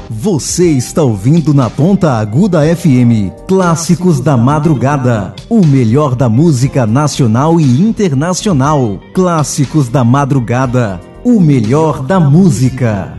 Você está ouvindo na Ponta Aguda FM, Clássicos da Madrugada. O melhor da música nacional e internacional. Clássicos da Madrugada. O melhor da música.